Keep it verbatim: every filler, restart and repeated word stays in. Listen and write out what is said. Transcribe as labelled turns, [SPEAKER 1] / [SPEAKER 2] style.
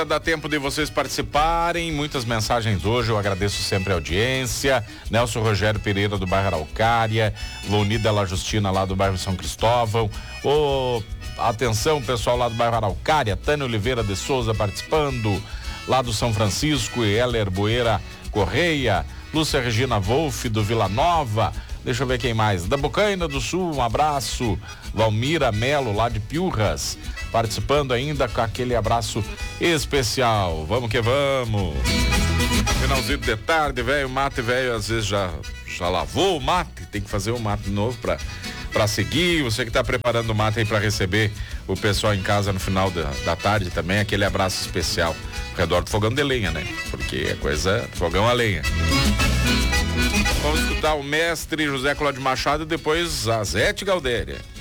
[SPEAKER 1] Dá tempo de vocês participarem, muitas mensagens hoje, eu agradeço sempre a audiência. Nelson Rogério Pereira do bairro Araucária, Loni Della Justina lá do bairro São Cristóvão. Ô, atenção pessoal lá do bairro Araucária, Tânia Oliveira de Souza participando, lá do São Francisco, e Heller Boeira Correia, Lúcia Regina Wolff do Vila Nova. Deixa eu ver quem mais. Da Bocaina do Sul, um abraço. Valmira Melo, lá de Piurras, participando ainda com aquele abraço especial. Vamos que vamos. Finalzinho de tarde, velho, mate, velho, às vezes já, já lavou o mate, tem que fazer um mate novo pra, pra seguir. Você que tá preparando o mate aí pra receber o pessoal em casa no final da, da tarde também, aquele abraço especial ao redor do fogão de lenha, né? Porque é coisa, fogão a lenha. Vamos escutar o mestre José Cláudio Machado e depois a Zete Galdéria.